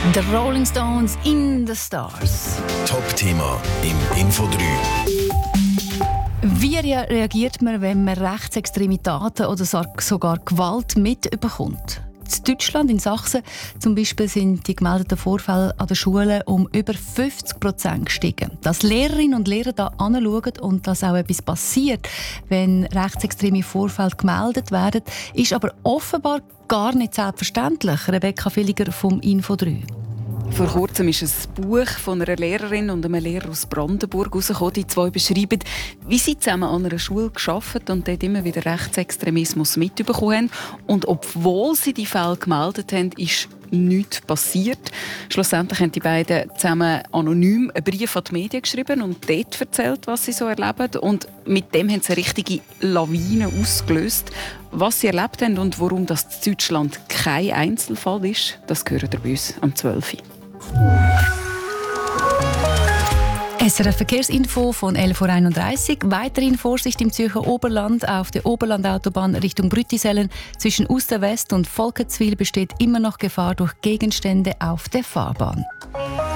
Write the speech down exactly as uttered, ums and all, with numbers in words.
The Rolling Stones in the Stars. Top-Thema im Info drei. Wie reagiert man, wenn man rechtsextreme Taten oder sogar Gewalt mitbekommt? In Deutschland, in Sachsen zum Beispiel, sind die gemeldeten Vorfälle an den Schulen um über fünfzig Prozent gestiegen. Dass Lehrerinnen und Lehrer da anschauen und dass auch etwas passiert, wenn rechtsextreme Vorfälle gemeldet werden, ist aber offenbar gar nicht selbstverständlich. Rebecca Villiger vom Info drei. Vor kurzem ist ein Buch von einer Lehrerin und einem Lehrer aus Brandenburg herausgekommen. Die zwei beschreiben, wie sie zusammen an einer Schule gearbeitet und dort immer wieder Rechtsextremismus mitbekommen haben. Und obwohl sie die Fälle gemeldet haben, ist nichts passiert. Schlussendlich haben die beiden zusammen anonym einen Brief an die Medien geschrieben und dort erzählt, was sie so erleben. Und mit dem haben sie eine richtige Lawine ausgelöst. Was sie erlebt haben und warum das in Deutschland kein Einzelfall ist, das hören ihr bei uns am zwölf Uhr. S R F Verkehrsinfo von elf Uhr einunddreißig. Weiterhin Vorsicht im Zürcher Oberland. Auf der Oberlandautobahn Richtung Brüttisellen zwischen Uster-West und Volkenswil besteht immer noch Gefahr durch Gegenstände auf der Fahrbahn.